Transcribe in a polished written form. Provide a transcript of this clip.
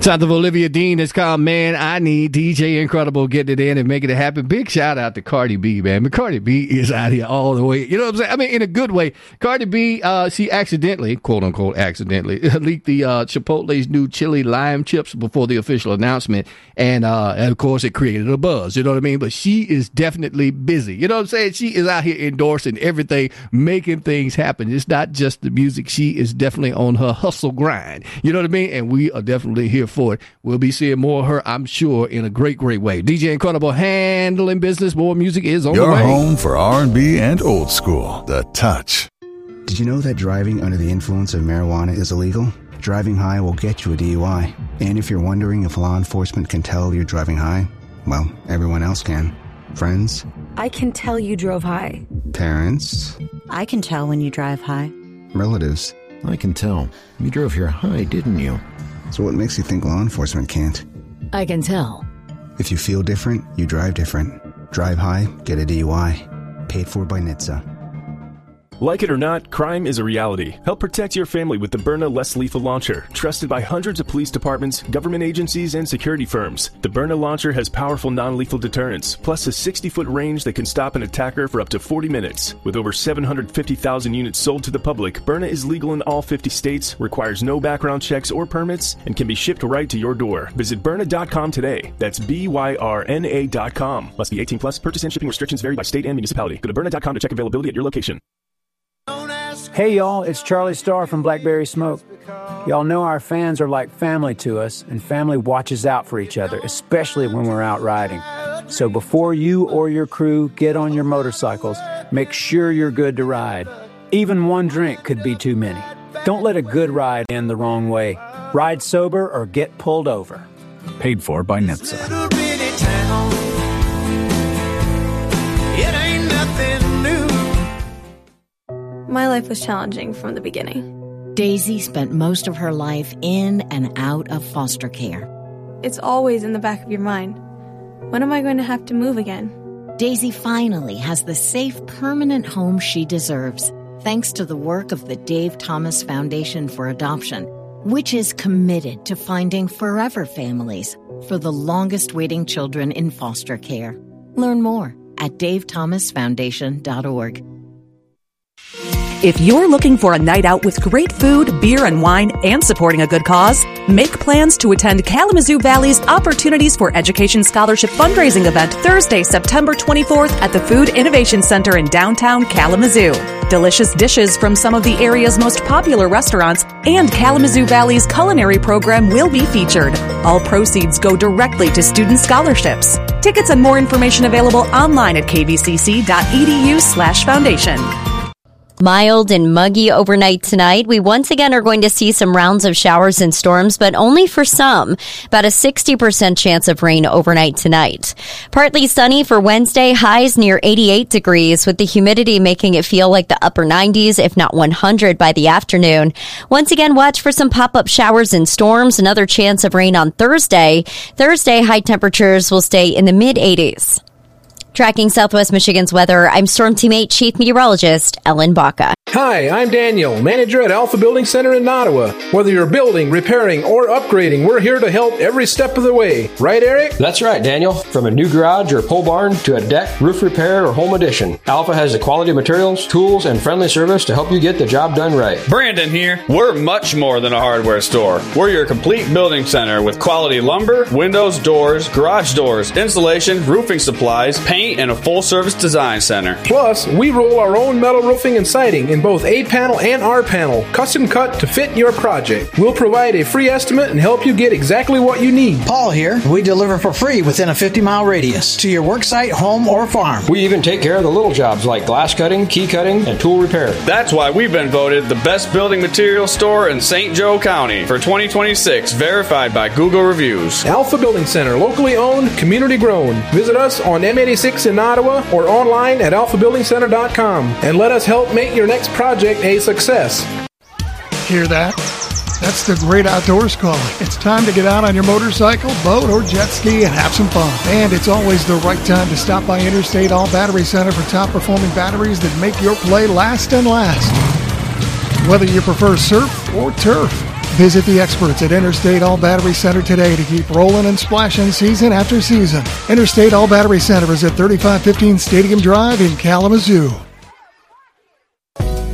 Sound of Olivia Dean is called Man I Need. DJ Incredible getting it in and making it happen. Big shout out to Cardi B, man. But Cardi B is out here all the way. You know what I'm saying? I mean, in a good way. Cardi B, she accidentally, quote unquote, accidentally leaked the Chipotle's new chili lime chips before the official announcement. And of course, it created a buzz. You know what I mean? But she is definitely busy. You know what I'm saying? She is out here endorsing everything, making things happen. It's not just the music. She is definitely on her hustle grind. You know what I mean? And we are definitely here for it. We'll be seeing more of her, I'm sure, in a great, great way. DJ Incredible handling business. More music is on the way. Your home for R&B and old school. The Touch. Did you know that driving under the influence of marijuana is illegal? Driving high will get you a DUI. And if you're wondering if law enforcement can tell you're driving high, well, everyone else can. Friends? I can tell you drove high. Parents? I can tell when you drive high. Relatives? I can tell. You drove here high, didn't you? So what makes you think law enforcement can't? I can tell. If you feel different, you drive different. Drive high, get a DUI. Paid for by NHTSA. Like it or not, crime is a reality. Help protect your family with the Byrna Less Lethal Launcher, trusted by hundreds of police departments, government agencies, and security firms. The Byrna launcher has powerful non-lethal deterrence, plus a 60-foot range that can stop an attacker for up to 40 minutes. With over 750,000 units sold to the public, Byrna is legal in all 50 states, requires no background checks or permits, and can be shipped right to your door. Visit Byrna.com today. That's BYRNA.com. Must be 18 plus. Purchase and shipping restrictions vary by state and municipality. Go to Byrna.com to check availability at your location. Hey y'all, it's Charlie Starr from Blackberry Smoke. Y'all know our fans are like family to us, and family watches out for each other, especially when we're out riding. So before you or your crew get on your motorcycles, make sure you're good to ride. Even one drink could be too many. Don't let a good ride end the wrong way. Ride sober or get pulled over. Paid for by NHTSA. My life was challenging from the beginning. Daisy spent most of her life in and out of foster care. It's always in the back of your mind. When am I going to have to move again? Daisy finally has the safe, permanent home she deserves, thanks to the work of the Dave Thomas Foundation for Adoption, which is committed to finding forever families for the longest-waiting children in foster care. Learn more at davethomasfoundation.org. If you're looking for a night out with great food, beer, and wine, and supporting a good cause, make plans to attend Kalamazoo Valley's Opportunities for Education Scholarship fundraising event Thursday, September 24th at the Food Innovation Center in downtown Kalamazoo. Delicious dishes from some of the area's most popular restaurants and Kalamazoo Valley's culinary program will be featured. All proceeds go directly to student scholarships. Tickets and more information available online at kvcc.edu/foundation. Mild and muggy overnight tonight. We once again are going to see some rounds of showers and storms, but only for some. About a 60% chance of rain overnight tonight. Partly sunny for Wednesday, highs near 88 degrees, with the humidity making it feel like the upper 90s, if not 100 by the afternoon. Once again, watch for some pop-up showers and storms. Another chance of rain on Thursday. Thursday, high temperatures will stay in the mid-80s. Tracking Southwest Michigan's weather, I'm Storm Team 8 Chief Meteorologist Ellen Baca. Hi, I'm Daniel, manager at Alpha Building Center in Ottawa. Whether you're building, repairing, or upgrading, we're here to help every step of the way. Right, Eric? That's right, Daniel. From a new garage or pole barn to a deck, roof repair, or home addition, Alpha has the quality materials, tools, and friendly service to help you get the job done right. Brandon here. We're much more than a hardware store. We're your complete building center with quality lumber, windows, doors, garage doors, insulation, roofing supplies, paint, and a full-service design center. Plus, we roll our own metal roofing and siding in both A-panel and R-panel, custom cut to fit your project. We'll provide a free estimate and help you get exactly what you need. Paul here. We deliver for free within a 50-mile radius to your worksite, home, or farm. We even take care of the little jobs like glass cutting, key cutting, and tool repair. That's why we've been voted the best building materials store in St. Joe County for 2026, verified by Google Reviews. Alpha Building Center, locally owned, community grown. Visit us on M86 in Ottawa or online at alphabuildingcenter.com and let us help make your next project a success. Hear that? That's the great outdoors calling. It's time to get out on your motorcycle, boat, or jet ski and have some fun. And it's always the right time to stop by Interstate All Battery Center for top-performing batteries that make your play last and last. Whether you prefer surf or turf, Visit the experts at Interstate All Battery Center today to keep rolling and splashing season after season. Interstate All Battery Center is at 3515 Stadium Drive in Kalamazoo.